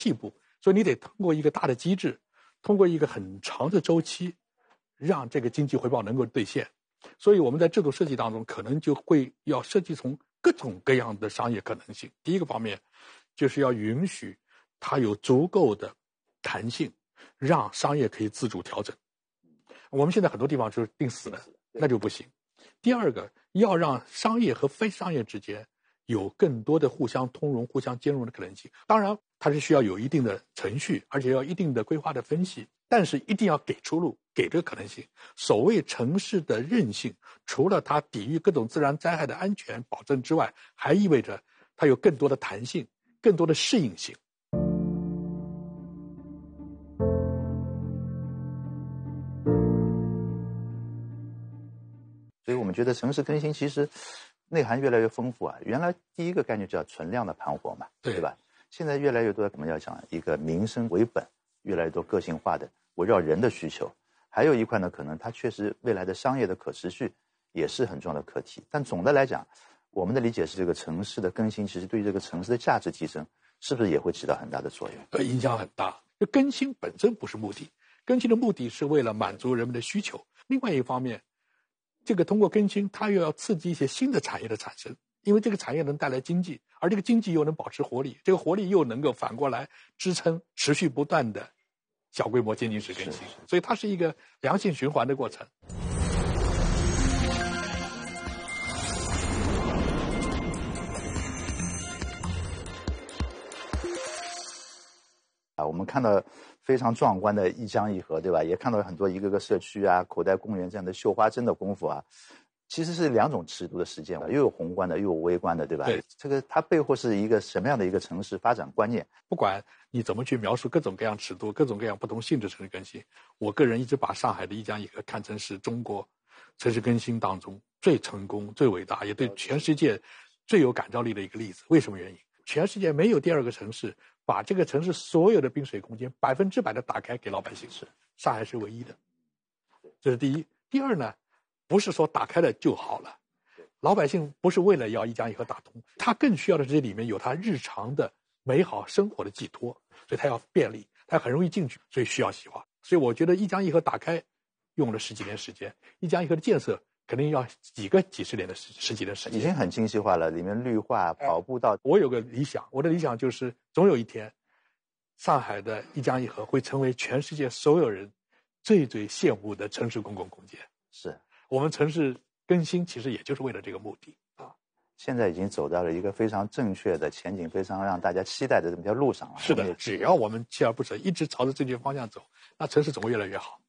细部，所以你得通过一个大的机制，通过一个很长的周期，让这个经济回报能够兑现。所以我们在制度设计当中，可能就会要设计从各种各样的商业可能性。第一个方面，就是要允许它有足够的弹性，让商业可以自主调整。我们现在很多地方就是定死了，那就不行。第二个，要让商业和非商业之间有更多的互相通融、互相兼容的可能性。当然，它是需要有一定的程序，而且要一定的规划的分析，但是一定要给出路，给这个可能性。所谓城市的韧性，除了它抵御各种自然灾害的安全保证之外，还意味着它有更多的弹性，更多的适应性。 所以我们觉得城市更新其实内涵越来越丰富啊。原来第一个概念叫存量的盘活嘛，对吧？现在越来越多我们要讲一个民生为本，越来越多个性化的围绕人的需求。还有一块呢，可能它确实未来的商业的可持续也是很重要的课题。但总的来讲，我们的理解是这个城市的更新其实对于这个城市的价值提升是不是也会起到很大的作用？ 影响很大。更新本身不是目的，更新的目的是为了满足人们的需求。另外一方面，这个通过更新，它又要刺激一些新的产业的产生，因为这个产业能带来经济，而这个经济又能保持活力，这个活力又能够反过来支撑持续不断的小规模渐进式更新，所以它是一个良性循环的过程。 我们看到非常壮观的一江一河，对吧？也看到很多一个个社区啊、口袋公园这样的绣花针的功夫啊，其实是两种尺度的实践，又有宏观的，又有微观的，对吧？ 对， 这个它背后是一个什么样的一个城市发展观念？ 不管你怎么去描述各种各样尺度、各种各样不同性质城市更新，我个人一直把上海的一江一河看成是中国城市更新当中最成功、最伟大，也对全世界最有感召力的一个例子。为什么原因？全世界没有第二个城市把这个城市所有的滨水空间100%的打开给老百姓，上海是唯一的。这是第一。第二呢，不是说打开了就好了，老百姓不是为了要一江一河打通，他更需要的是这里面有他日常的美好生活的寄托，所以他要便利，他很容易进去，所以需要细化。所以我觉得一江一河打开用了10几年时间，一江一河的建设肯定要几十年的十几年时间， 已经很精细化了，里面绿化、跑步道。 我有个理想，我的理想就是总有一天，上海的一江一河会成为全世界所有人最最羡慕的城市公共空间。 是我们城市更新其实也就是为了这个目的啊。 现在已经走到了一个非常正确的前景，非常让大家期待的这么条路上了。 是的，只要我们锲而不舍，一直朝着正确方向走，那城市总会越来越好。